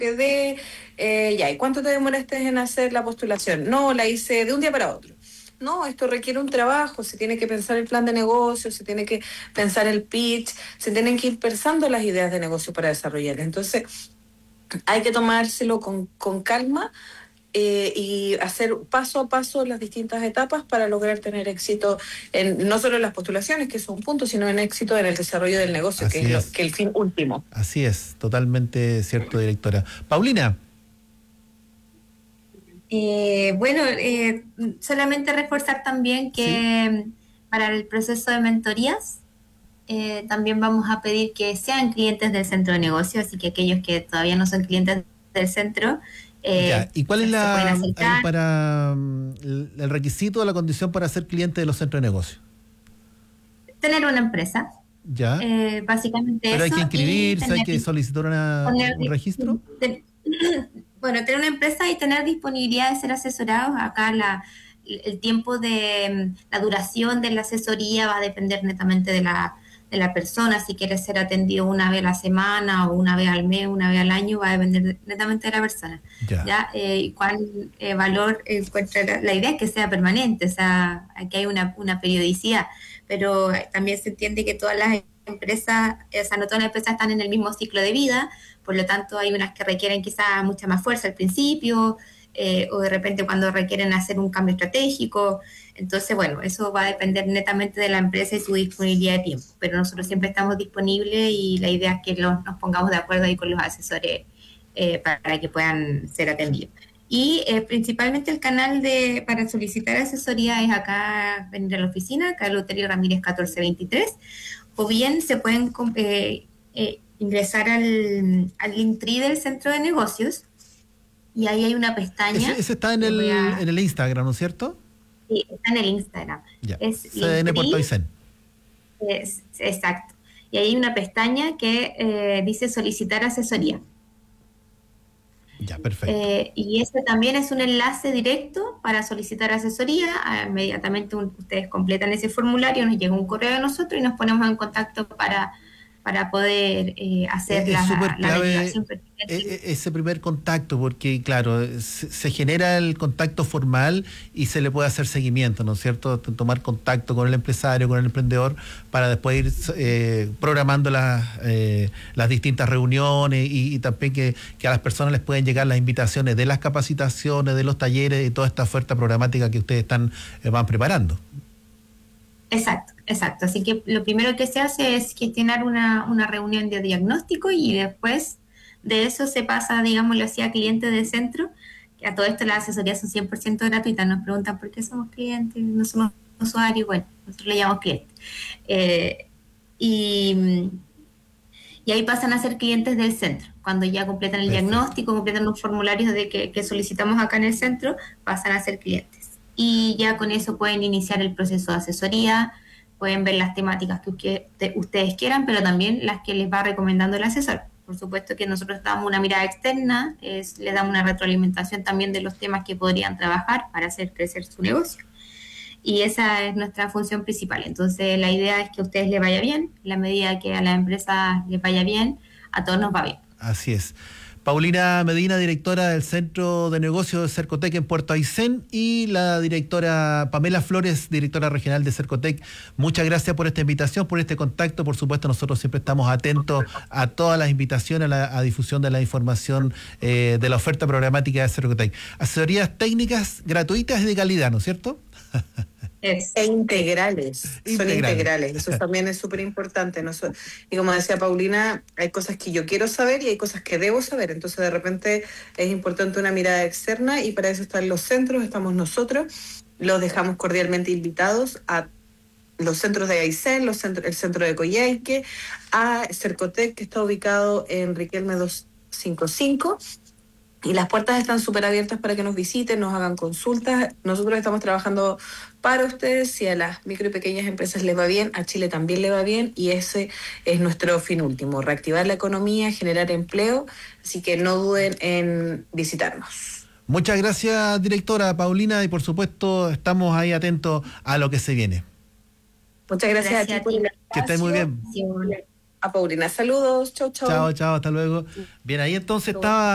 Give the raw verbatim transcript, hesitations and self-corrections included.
de, eh, ya, ¿y cuánto te demoraste en hacer la postulación? No, la hice de un día para otro. No, esto requiere un trabajo, se tiene que pensar el plan de negocio, se tiene que pensar el pitch, se tienen que ir pensando las ideas de negocio para desarrollarlas. Entonces, hay que tomárselo con, con calma eh, y hacer paso a paso las distintas etapas para lograr tener éxito en no solo en las postulaciones, que es un punto, sino en éxito en el desarrollo del negocio, que Así es, lo, es, que el fin último. así es, totalmente cierto, directora. Paulina. Eh, bueno, eh, solamente reforzar también Sí. que mm, para el proceso de mentorías eh, también vamos a pedir que sean clientes del centro de negocio, así que aquellos que todavía no son clientes del centro Ya, eh, ¿y cuál es se pueden la ahí acercar, para mm, el, el requisito o la condición para ser cliente de los centros de negocio? tener una empresa, Ya, eh, básicamente pero hay eso, que y inscribirse, hay tener, que solicitar una, poner, un registro. ten- bueno, tener una empresa y tener disponibilidad de ser asesorados. Acá la, el tiempo de la duración de la asesoría va a depender netamente de la, de la persona. Si quiere ser atendido una vez a la semana o una vez al mes, una vez al año, va a depender netamente de la persona. Ya, ¿Ya? Eh, y cuál eh, valor encuentra. La, la idea es que sea permanente, o sea, aquí hay una, una periodicidad, pero también se entiende que todas las empresas, o sea, no todas las empresas están en el mismo ciclo de vida. Por lo tanto, hay unas que requieren quizás mucha más fuerza al principio, eh, o de repente cuando requieren hacer un cambio estratégico. Entonces, bueno, eso va a depender netamente de la empresa y su disponibilidad de tiempo. Pero nosotros siempre estamos disponibles y la idea es que los, nos pongamos de acuerdo ahí con los asesores eh, para que puedan ser atendidos. Y eh, principalmente el canal de, para solicitar asesoría es acá, venir a la oficina, Carlos Loterio Ramírez catorce veintitrés, o bien se pueden eh, eh, ingresar al, al Linktree del centro de negocios y ahí hay una ese, pestaña, ese está en les voy el, a... en el Instagram, ¿no es cierto? Sí, está en el Instagram. Ya, Es C D N Puerto Linktree, Aysén. es, exacto. Y ahí hay una pestaña que eh, dice solicitar asesoría. Ya, perfecto. Eh, y ese también es un enlace directo para solicitar asesoría. Ah, inmediatamente un, ustedes completan ese formulario, nos llega un correo de nosotros y nos ponemos en contacto para, para poder eh, hacer Es súper la, la clave derivación pertinente. e- e- ese primer contacto, porque claro, se, se genera el contacto formal y se le puede hacer seguimiento, ¿no es cierto? T- Tomar contacto con el empresario, con el emprendedor, para después ir eh, programando las, eh, las distintas reuniones y, y también que, que a las personas les pueden llegar las invitaciones de las capacitaciones, de los talleres y toda esta oferta programática que ustedes están eh, van preparando. Exacto, exacto. Así que lo primero que se hace es gestionar una, una reunión de diagnóstico y después de eso se pasa, digámoslo así, a clientes del centro. Que a todo esto las asesorías son cien por ciento gratuitas. Nos preguntan por qué somos clientes, no somos usuarios. Bueno, nosotros le llamamos clientes. Eh, y, y ahí pasan a ser clientes del centro. Cuando ya completan el Perfecto. diagnóstico, completan los formularios de que, que solicitamos acá en el centro, pasan a ser clientes. Y ya con eso pueden iniciar el proceso de asesoría, pueden ver las temáticas que usted, ustedes quieran, pero también las que les va recomendando el asesor. Por supuesto que nosotros damos una mirada externa, es, les damos una retroalimentación también de los temas que podrían trabajar para hacer crecer su negocio. Y esa es nuestra función principal. Entonces, la idea es que a ustedes les vaya bien, en la medida que a la empresa les vaya bien, a todos nos va bien. Así es. Paulina Medina, directora del Centro de Negocios de Cercotec en Puerto Aysén, y la directora Pamela Flores, directora regional de Cercotec. Muchas gracias por esta invitación, por este contacto. Por supuesto, nosotros siempre estamos atentos a todas las invitaciones, a la a difusión de la información eh, de la oferta programática de Cercotec. Asesorías técnicas gratuitas y de calidad, ¿no es cierto? Es. E integrales, son Integrales. integrales, eso también es súper importante. ¿No? Y como decía Paulina, hay cosas que yo quiero saber y hay cosas que debo saber, entonces de repente es importante una mirada externa y para eso están los centros, estamos nosotros, los dejamos cordialmente invitados a los centros de Aysén, los centros, el centro de Coyhaique, a Cercotec, que está ubicado en Riquelme doscientos cincuenta y cinco. Y las puertas están súper abiertas para que nos visiten, nos hagan consultas. Nosotros estamos trabajando para ustedes. Si a las micro y pequeñas empresas les va bien, a Chile también le va bien. Y ese es nuestro fin último, reactivar la economía, generar empleo. Así que no duden en visitarnos. Muchas gracias, directora Paulina, y por supuesto estamos ahí atentos a lo que se viene. Muchas gracias, gracias a ti por el espacio. Que estés muy bien. A Paulina, saludos. Chau, chau. Chao, chao, hasta luego. Bien, ahí entonces estaba...